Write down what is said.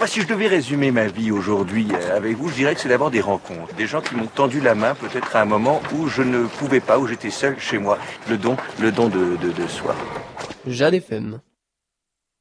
si je devais résumer ma vie aujourd'hui avec vous, je dirais que c'est d'abord des rencontres. Des gens qui m'ont tendu la main peut-être à un moment où je ne pouvais pas, où j'étais seul chez moi. Le don de soi. Jade FM.